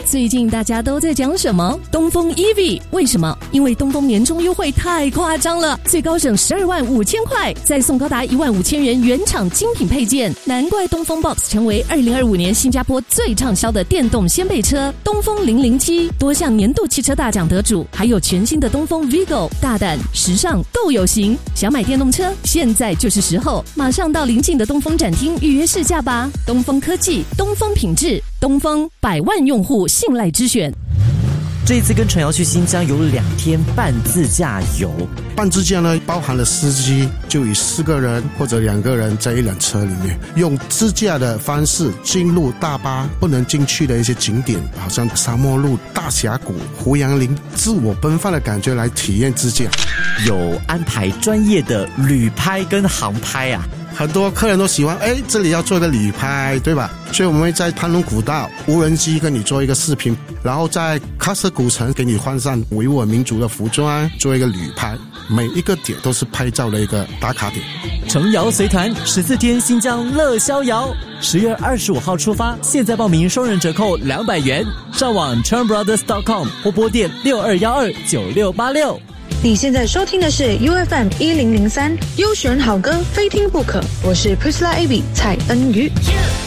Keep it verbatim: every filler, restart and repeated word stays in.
最近大家都在讲什么？东风 E V， 为什么？因为东风年终优惠太夸张了，最高省十二万五千块，再送高达一万五千元原厂精品配件，难怪东风 Box 成为二零二五年新加坡最畅销的电动掀背车。东风零零七多项年度汽车大奖得主，还有全新的东风 Vigo， 大胆时尚都有型。想买电动车，现在就是时候，马上到邻近的东风展厅预约试驾吧。东风科技，东风品质，东风百万用户信赖之选。 这一次跟陈瑶去新疆有两天半自驾游， 半自驾呢包含了司机，就以四个人或者两个人在一辆车里面，用自驾的方式进入大巴不能进去的一些景点，好像沙漠路、大峡谷、胡杨林，自我奔放的感觉来体验自驾。 有安排专业的旅拍跟航拍啊。 很多客人都喜欢，哎，这里要做个旅拍，对吧？所以我们会在潘龙古道无人机跟你做一个视频，然后在喀什古城给你换上维吾尔民族的服装，做一个旅拍。每一个点都是拍照的一个打卡点。 程瑶随团十四天新疆乐逍遥，十月二十五号出发，现在报名双人折扣两百元，上网 chen brothers dot com 或拨电六二一二九六八六。 你现在收听的是 U F M 一零零三，优选好歌非听不可。我是 Priscilla Abby 蔡恩瑜。